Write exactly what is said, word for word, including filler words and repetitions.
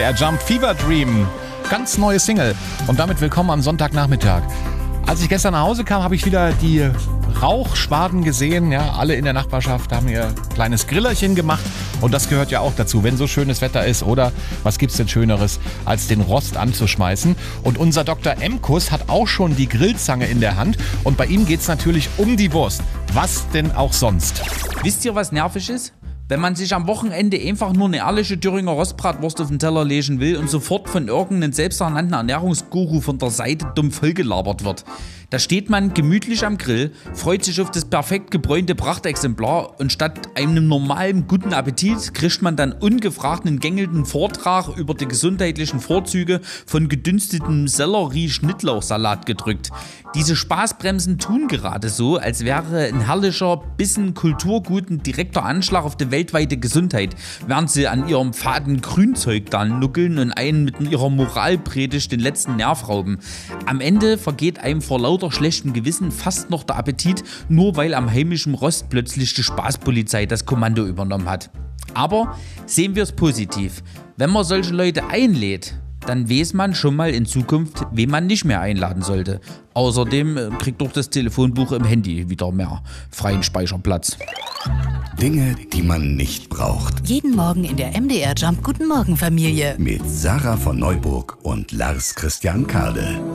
Der Jump Fever Dream, ganz neue Single und damit willkommen am Sonntagnachmittag. Als ich gestern nach Hause kam, habe ich wieder die Rauchschwaden gesehen. Ja, alle in der Nachbarschaft haben ihr kleines Grillerchen gemacht und das gehört ja auch dazu, wenn so schönes Wetter ist. Oder was gibt's denn Schöneres, als den Rost anzuschmeißen? Und unser Doktor Emkus hat auch schon die Grillzange in der Hand und bei ihm geht's natürlich um die Wurst. Was denn auch sonst? Wisst ihr, was nervig ist? Wenn man sich am Wochenende einfach nur eine ehrliche Thüringer Rostbratwurst auf den Teller legen will und sofort von irgendeinem selbsternannten Ernährungsguru von der Seite dumm vollgelabert wird. Da steht man gemütlich am Grill, freut sich auf das perfekt gebräunte Prachtexemplar und statt einem normalen guten Appetit kriegt man dann ungefragt einen gängelnden Vortrag über die gesundheitlichen Vorzüge von gedünstetem Sellerie-Schnittlauchsalat gedrückt. Diese Spaßbremsen tun gerade so, als wäre ein herrlicher, bisschen Kulturgut ein direkter Anschlag auf die weltweite Gesundheit, während sie an ihrem faden Grünzeug da nuckeln und einen mit ihrer Moralpredigt den letzten Nerv rauben. Am Ende vergeht einem vor lauter schlechten Gewissen fast noch der Appetit, nur weil am heimischen Rost plötzlich die Spaßpolizei das Kommando übernommen hat. Aber sehen wir es positiv. Wenn man solche Leute einlädt, dann weiß man schon mal in Zukunft, wen man nicht mehr einladen sollte. Außerdem kriegt doch das Telefonbuch im Handy wieder mehr freien Speicherplatz. Dinge, die man nicht braucht. Jeden Morgen in der M D R Jump Guten Morgen Familie. Mit Sarah von Neuburg und Lars Christian Kade.